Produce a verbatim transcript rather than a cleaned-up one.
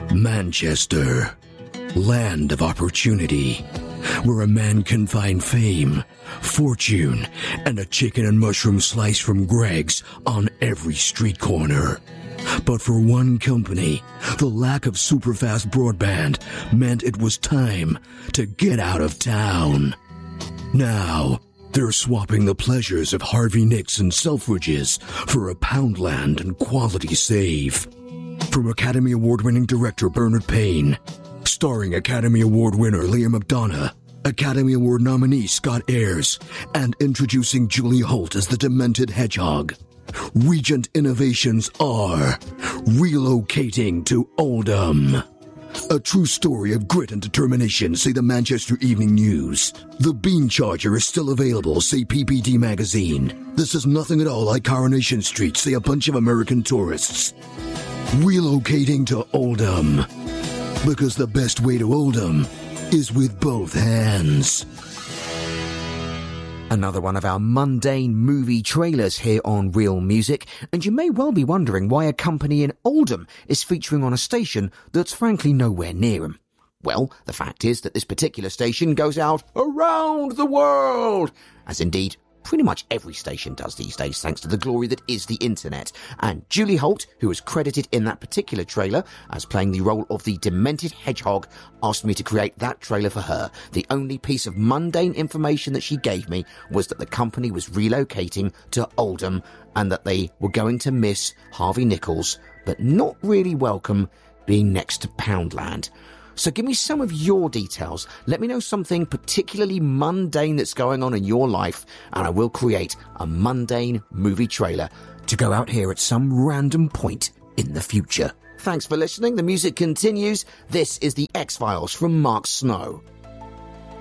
Manchester, land of opportunity, where a man can find fame, fortune, and a chicken and mushroom slice from Greg's on every street corner. But for one company, the lack of super-fast broadband meant it was time to get out of town. Now, they're swapping the pleasures of Harvey Nicks and Selfridges for a Poundland and quality save. From Academy Award-winning director Bernard Payne, starring Academy Award winner Liam McDonough, Academy Award nominee Scott Ayres, and introducing Julie Holt as the Demented Hedgehog, Regent Innovations are relocating to Oldham. A true story of grit and determination, say the Manchester Evening News. The Bean Charger is still available, say P P D Magazine. This is nothing at all like Coronation Street, say a bunch of American tourists. Relocating to Oldham. Because the best way to Oldham is with both hands. Another one of our mundane movie trailers here on Real Music, and you may well be wondering why a company in Oldham is featuring on a station that's frankly nowhere near them. Well, the fact is that this particular station goes out around the world, as indeed pretty much every station does these days, thanks to the glory that is the internet. And Julie Holt, who is credited in that particular trailer as playing the role of the Demented Hedgehog, asked me to create that trailer for her. The only piece of mundane information that she gave me was that the company was relocating to Oldham and that they were going to miss Harvey Nichols, but not really welcome being next to Poundland. So give me some of your details. Let me know something particularly mundane that's going on in your life, and I will create a mundane movie trailer to go out here at some random point in the future. Thanks for listening. The music continues. This is the X-Files from Mark Snow.